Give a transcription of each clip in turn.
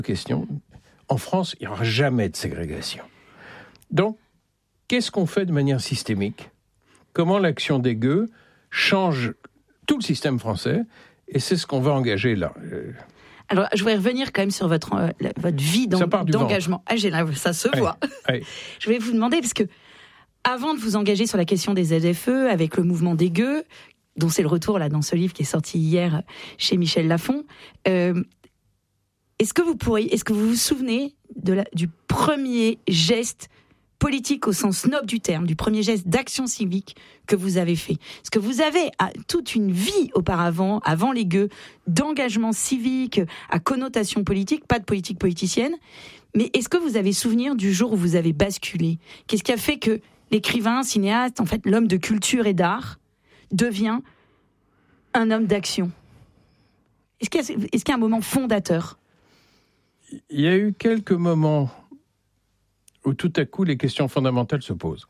question. En France, il n'y aura jamais de ségrégation. Donc, qu'est-ce qu'on fait de manière systémique ? Comment l'action des gueux change tout le système français ? Et c'est ce qu'on va engager là. Alors, je voudrais revenir quand même sur votre vie d'engagement. Ça se voit. Ouais. Je vais vous demander, parce que avant de vous engager sur la question des ZFE, avec le mouvement des gueux, dont c'est le retour là dans ce livre qui est sorti hier chez Michel Lafon, est-ce que vous vous souvenez du premier geste politique au sens noble du terme, du premier geste d'action civique que vous avez fait? Parce que vous avez toute une vie auparavant, avant les gueux, d'engagement civique à connotation politique, pas de politique politicienne. Mais est-ce que vous avez souvenir du jour où vous avez basculé ? Qu'est-ce qui a fait que l'écrivain, cinéaste, en fait l'homme de culture et d'art, devient un homme d'action ? Est-ce qu'il y a un moment fondateur ? Il y a eu quelques moments où tout à coup les questions fondamentales se posent.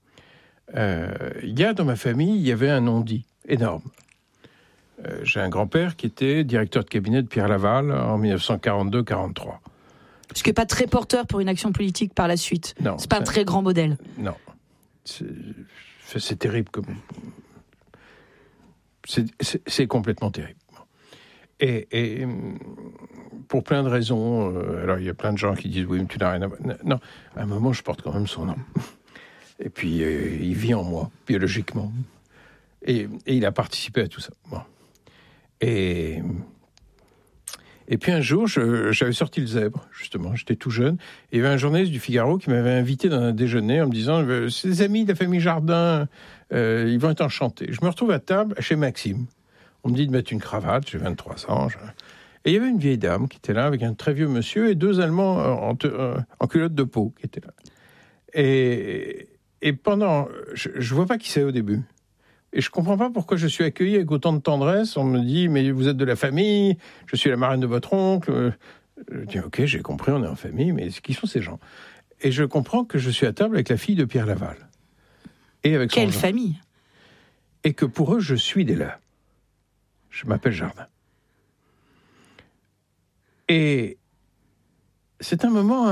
Dans ma famille, il y avait un non-dit énorme. J'ai un grand-père qui était directeur de cabinet de Pierre Laval en 1942-43. Ce qui n'est pas très porteur pour une action politique par la suite. Non, c'est pas un très grand modèle. Non. C'est terrible. C'est complètement terrible. Et pour plein de raisons, alors il y a plein de gens qui disent oui, mais tu n'as rien à voir. Non, à un moment, je porte quand même son nom. Et puis, il vit en moi, biologiquement. Et il a participé à tout ça. Bon. Et puis un jour, j'avais sorti le Zèbre, justement, j'étais tout jeune, et il y avait un journaliste du Figaro qui m'avait invité dans un déjeuner en me disant « C'est des amis de la famille Jardin, ils vont être enchantés. » Je me retrouve à table chez Maxime. On me dit de mettre une cravate, j'ai 23 ans. Et il y avait une vieille dame qui était là, avec un très vieux monsieur, et deux Allemands en culotte de peau qui étaient là. Et pendant... Je vois pas qui c'est au début. Et je comprends pas pourquoi je suis accueilli avec autant de tendresse. On me dit, mais vous êtes de la famille, je suis la marraine de votre oncle. Je dis, ok, j'ai compris, on est en famille, mais qui sont ces gens ? Et je comprends que je suis à table avec la fille de Pierre Laval. Et avec Quelle famille ? Et que pour eux, je suis des leurs. Je m'appelle Jardin. Et c'est un moment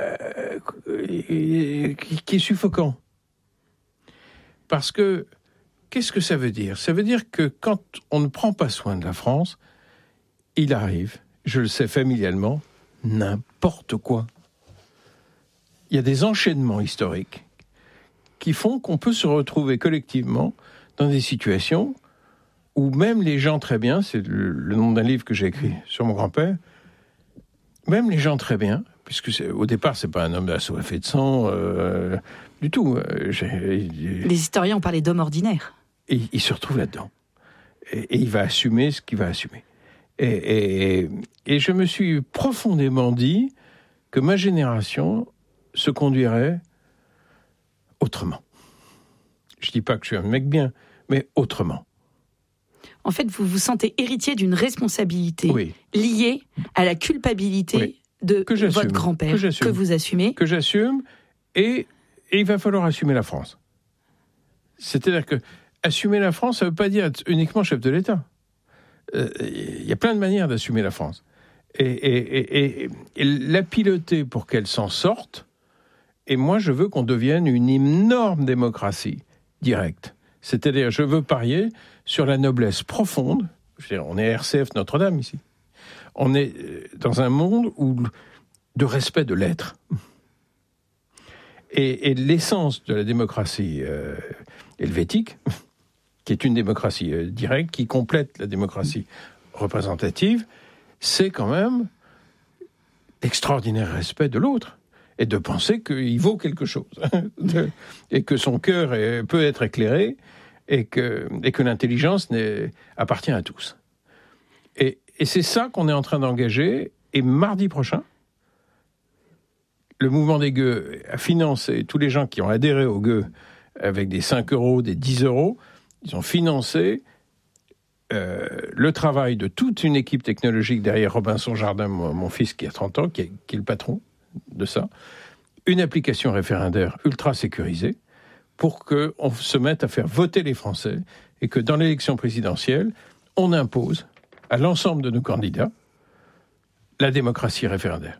qui est suffocant. Parce que qu'est-ce que ça veut dire ? Ça veut dire que quand on ne prend pas soin de la France, il arrive, je le sais familialement, n'importe quoi. Il y a des enchaînements historiques qui font qu'on peut se retrouver collectivement dans des situations où même les gens très bien, c'est le nom d'un livre que j'ai écrit sur mon grand-père, même les gens très bien, puisque au départ, c'est pas un homme assoiffé de sang du tout. Les historiens ont parlé d'homme ordinaire. Et il se retrouve là-dedans. Et il va assumer ce qu'il va assumer. Et je me suis profondément dit que ma génération se conduirait autrement. Je dis pas que je suis un mec bien, mais autrement. En fait, vous vous sentez héritier d'une responsabilité liée à la culpabilité de votre grand-père, que vous assumez. Que j'assume, et il va falloir assumer la France. C'est-à-dire que assumer la France, ça ne veut pas dire être uniquement chef de l'État. Il y a plein de manières d'assumer la France. Et la piloter pour qu'elle s'en sorte, et moi, je veux qu'on devienne une énorme démocratie directe. C'est-à-dire, je veux parier sur la noblesse profonde. Je veux dire, on est RCF Notre-Dame ici. On est dans un monde de respect de l'être. Et l'essence de la démocratie helvétique, qui est une démocratie directe, qui complète la démocratie représentative, c'est quand même l'extraordinaire respect de l'autre. Et de penser qu'il vaut quelque chose. Et que son cœur peut être éclairé, et que l'intelligence appartient à tous. Et c'est ça qu'on est en train d'engager. Et mardi prochain, le mouvement des gueux a financé tous les gens qui ont adhéré aux gueux avec des 5 euros, des 10 euros. Ils ont financé le travail de toute une équipe technologique derrière Robinson Jardin, mon fils qui a 30 ans, qui est le patron de ça. Une application référendaire ultra sécurisée pour qu'on se mette à faire voter les Français et que dans l'élection présidentielle, on impose à l'ensemble de nos candidats la démocratie référendaire.